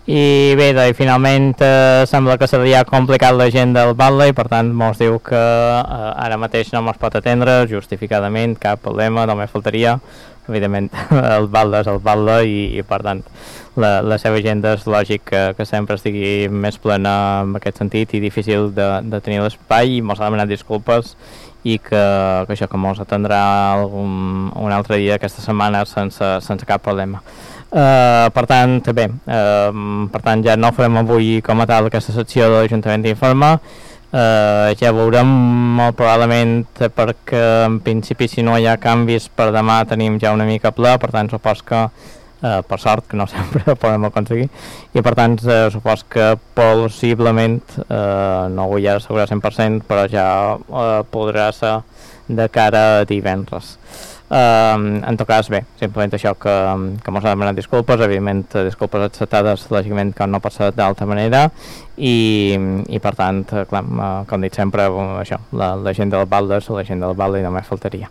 I bé, finalment sembla que seria complicat la gent del Batlle i per tant mos diu que ara mateix no mos pot atendre justificadament, cap problema, només faltaria. Evidentment el Batlle és el Batlle i per tant la seva agenda és lògic que sempre estigui més plena en aquest sentit i difícil de tenir l'espai, i mos ha demanat disculpes i que això que mos atendrà un altre dia aquesta setmana sense cap problema. Per tant ja no farem avui com a tal aquesta secció de l'Ajuntament d'Informa. Ja veurem molt probablement, perquè en principi si no hi ha canvis per demà tenim ja una mica ple, per tant supos que per sort, que no sempre ho podem aconseguir, i per tant supos que possiblement no ho vull assegurar 100%, però ja podrà ser de cara a divendres. En tot cas, bé, simplement això que mos ha demanat disculpes, evidentment disculpes acceptades, lògicament que no pot ser d'altra manera, i per tant, clar, com dic sempre, això, la gent del Batlle és la gent del Batlle i només faltaria.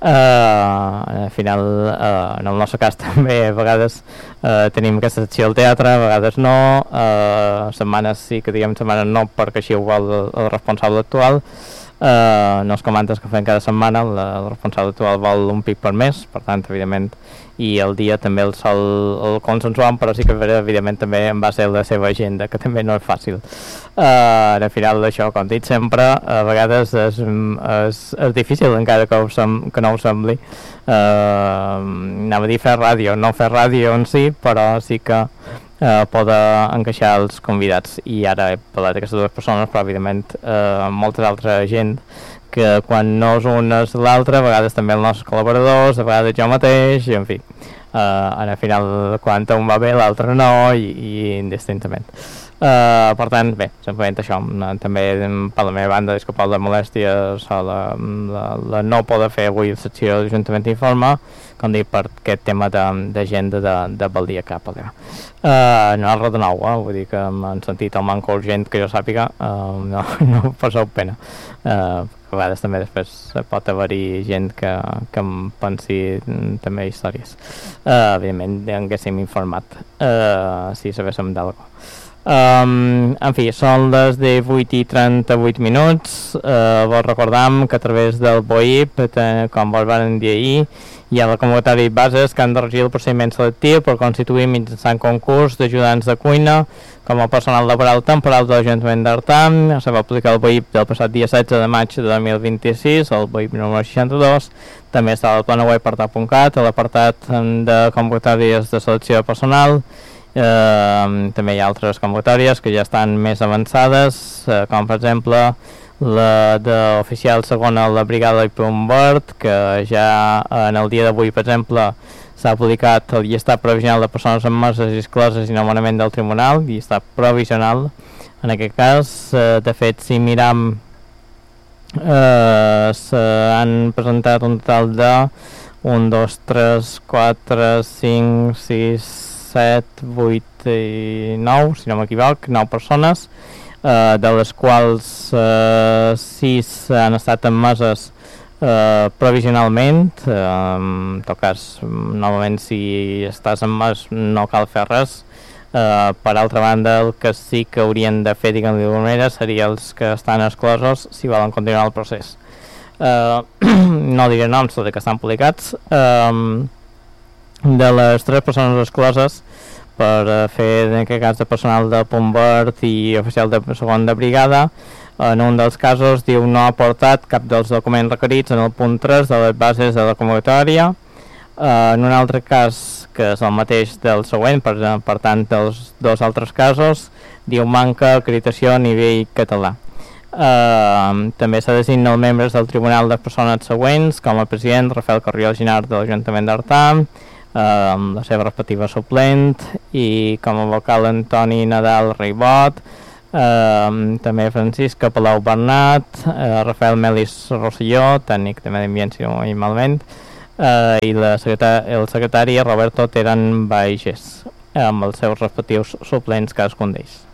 Al final, en el nostre cas també a vegades tenim aquesta secció al teatre, a vegades no, setmanes sí que diguem setmanes no, perquè així ho vol el responsable actual. No és com antes que fem cada setmana, el responsable actual vol un pic per mes, per tant, evidentment, i el dia també el sol el consensuam, però sí que evidentment també en va ser la seva agenda, que també no és fàcil. Al final d'això, com dic sempre, a vegades és difícil, encara que no ho sembli, anava a dir fer ràdio, no fer ràdio en si, però sí que poder encaixar els convidats, i ara he parlat d'aquestes dues persones, però evidentment molta altra gent que quan no és un és l'altre, a vegades també els nostres col·laboradors, a vegades jo mateix, i en fi, al final quan un va bé l'altre no, i indistintament. Per tant, bé, simplement això, també per la meva banda disculpar la molèstia, la no poder fer avui la secció de l'Ajuntament d'Informa, com dic, per aquest tema d'agenda de pel dia cap a l'era. No és res de nou, vull dir que en sentit el manco urgent que jo sàpiga, no passeu pena. A vegades també després pot haver-hi gent que em pensi també històries. Evidentment, haguéssim informat si sabéssim d'alguna cosa. En fi, són les 18:38 minuts. Vos recordam que a través del BOIP, com vos van dir ahir, hi ha la convocatòria i bases que han de regir el procediment selectiu per constituir mitjançant concurs d'ajudants de cuina com a personal laboral temporal de l'Ajuntament d'Artà. Se va aplicar el BOIP del passat dia 16 de maig de 2026, el BOIP número 62. També està a la plana web artà.cat, a l'apartat de convocatòries de selecció de personal. També hi ha altres convocatòries que ja estan més avançades, com per exemple la d'oficial segona a la brigada i punt verd, que ja en el dia d'avui, per exemple, s'ha publicat el llistat provisional de persones admeses i excloses i nomenament del tribunal, llistat provisional en aquest cas. De fet, si miram, s'han presentat un total de 1, 2, 3, 4, 5, 6, 7, 8 i 9, si no m'equivoc, 9 persones, de les quals 6 han estat admeses provisionalment. En tot cas, novament, si estàs admès no cal fer res. Per altra banda, el que sí que haurien de fer, diguem-li d'alguna manera, seria els que estan exclosos si volen continuar el procés. No diré noms, tot i que estan publicats. De les 3 persones excloses per fer, en aquest cas, de personal de punt verd i oficial de segon de brigada, en un dels casos diu no ha aportat cap dels documents requerits en el punt 3 de les bases de la convocatòria. En un altre cas, que és el mateix del següent, per tant dels dos altres casos, diu manca acreditació a nivell català. També s'ha designat membres del Tribunal de Persones següents, com el president Rafael Carriol Ginard de l'Ajuntament d'Artà, amb la seva respectiva suplent, i com a vocal Antoni Nadal Ribot, també Francisca Palau Bernat, Rafael Melis Rosselló, tècnic de Medi Ambient, si no m'ho malament, i el secretari Roberto Teran Baixes, amb els seus respectius suplents cadascun d'ells.